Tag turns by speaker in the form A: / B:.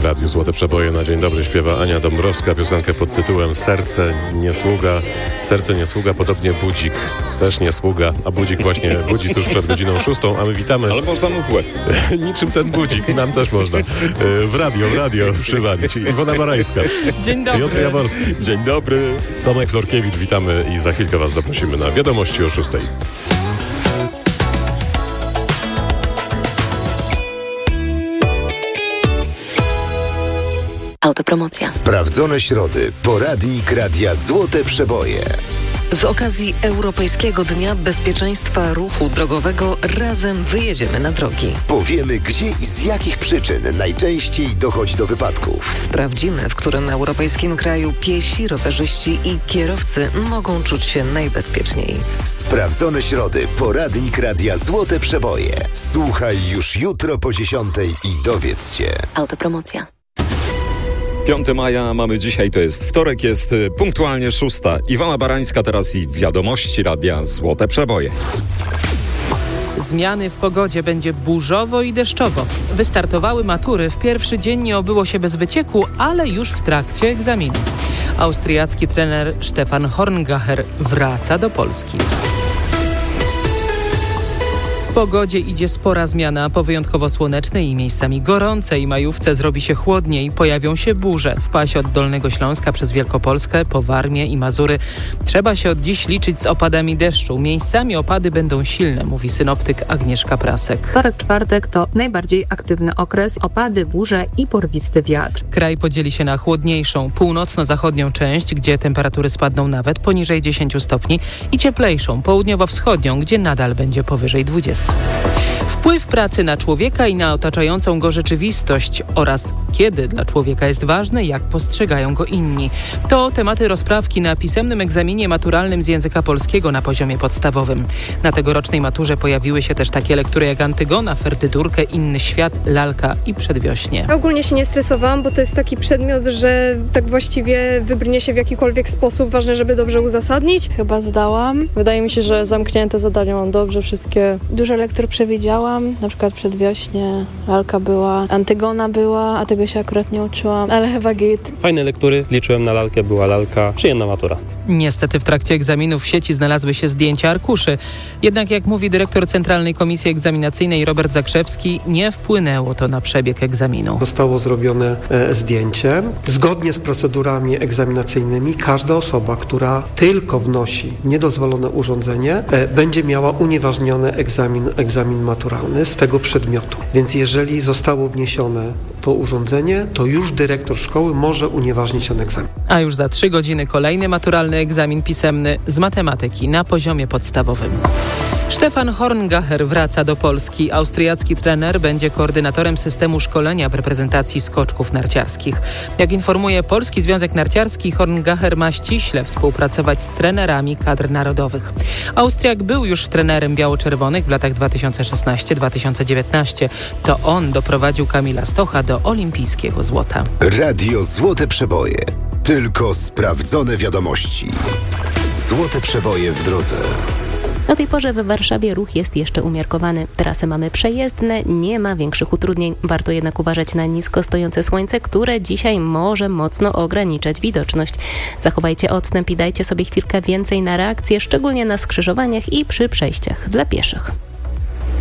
A: w radiu Złote Przeboje na dzień dobry śpiewa Ania Dąbrowska. Piosenkę pod tytułem Serce nie sługa. Serce nie sługa, podobnie budzik też nie sługa, a budzik właśnie budzi tuż przed godziną 6, a my witamy.
B: Ale można mu w łeb.
A: Niczym ten budzik, nam też można. W radio przywalić. Iwona Barańska.
C: Dzień dobry.
A: Piotr Jaworski.
B: Dzień dobry.
A: Tomek Florkiewicz, witamy i za chwilkę was zaprosimy na wiadomości o 6.
D: Autopromocja.
E: Sprawdzone środy. Poradnik Radia Złote Przeboje.
D: Z okazji Europejskiego Dnia Bezpieczeństwa Ruchu Drogowego razem wyjedziemy na drogi.
E: Powiemy, gdzie i z jakich przyczyn najczęściej dochodzi do wypadków.
D: Sprawdzimy, w którym europejskim kraju piesi, rowerzyści i kierowcy mogą czuć się najbezpieczniej.
E: Sprawdzone środy. Poradnik Radia Złote Przeboje. Słuchaj już jutro po 10 i dowiedz się.
D: Autopromocja.
B: 5 maja mamy dzisiaj, to jest wtorek, jest punktualnie 6. Iwona Barańska teraz i wiadomości Radia Złote Przeboje.
C: Zmiany w pogodzie, będzie burzowo i deszczowo. Wystartowały matury. W pierwszy dzień nie obyło się bez wycieku, ale już w trakcie egzaminu. Austriacki trener Stefan Horngacher wraca do Polski. W pogodzie idzie spora zmiana. Po wyjątkowo słonecznej i miejscami gorącej majówce zrobi się chłodniej. Pojawią się burze. W pasie od Dolnego Śląska przez Wielkopolskę, po Warmię i Mazury. Trzeba się od dziś liczyć z opadami deszczu. Miejscami opady będą silne, mówi synoptyk Agnieszka Prasek.
F: Wtorek, czwartek to najbardziej aktywny okres. Opady, burze i porwisty wiatr.
C: Kraj podzieli się na chłodniejszą, północno-zachodnią część, gdzie temperatury spadną nawet poniżej 10 stopni i cieplejszą, południowo-wschodnią, gdzie nadal będzie powyżej 20. Wpływ pracy na człowieka i na otaczającą go rzeczywistość oraz kiedy dla człowieka jest ważny, jak postrzegają go inni. To tematy rozprawki na pisemnym egzaminie maturalnym z języka polskiego na poziomie podstawowym. Na tegorocznej maturze pojawiły się też takie lektury jak Antygona, Ferdydurkę, Inny świat, Lalka i Przedwiośnie.
G: Ogólnie się nie stresowałam, bo to jest taki przedmiot, że tak właściwie wybrnie się w jakikolwiek sposób. Ważne, żeby dobrze uzasadnić.
H: Chyba zdałam. Wydaje mi się, że zamknięte zadania mam dobrze wszystkie.
I: Dużo lektur przewidziałam, na przykład Przedwiośnie, Lalka była, Antygona była, a tego się akurat nie uczyłam, ale chyba git.
J: Fajne lektury, liczyłem na Lalkę, była Lalka, przyjemna matura.
C: Niestety w trakcie egzaminu w sieci znalazły się zdjęcia arkuszy. Jednak jak mówi dyrektor Centralnej Komisji Egzaminacyjnej Robert Zakrzewski, nie wpłynęło to na przebieg egzaminu.
K: Zostało zrobione zdjęcie. Zgodnie z procedurami egzaminacyjnymi każda osoba, która tylko wnosi niedozwolone urządzenie, będzie miała unieważniony egzamin maturalny z tego przedmiotu. Więc jeżeli zostało wniesione to urządzenie, to już dyrektor szkoły może unieważnić ten egzamin.
C: A już za 3 godziny kolejny maturalny egzamin pisemny z matematyki na poziomie podstawowym. Stefan Horngacher wraca do Polski. Austriacki trener będzie koordynatorem systemu szkolenia w reprezentacji skoczków narciarskich. Jak informuje Polski Związek Narciarski, Horngacher ma ściśle współpracować z trenerami kadr narodowych. Austriak był już trenerem biało-czerwonych w latach 2016-2019. To on doprowadził Kamila Stocha do olimpijskiego złota.
E: Radio Złote Przeboje. Tylko sprawdzone wiadomości. Złote Przeboje w drodze.
F: O tej porze w Warszawie ruch jest jeszcze umiarkowany. Trasy mamy przejezdne, nie ma większych utrudnień. Warto jednak uważać na nisko stojące słońce, które dzisiaj może mocno ograniczać widoczność. Zachowajcie odstęp i dajcie sobie chwilkę więcej na reakcję, szczególnie na skrzyżowaniach i przy przejściach dla pieszych.